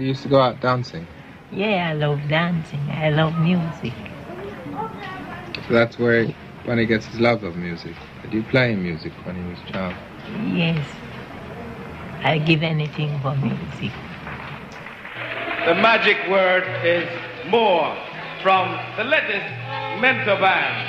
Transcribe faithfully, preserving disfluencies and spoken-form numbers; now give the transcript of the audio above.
you used to go out dancing? Yeah, I love dancing. I love music. So that's where he, when he gets his love of music. Did you play music when he was a child? Yes. I give anything for music. The magic word is more from the latest Mentor Band.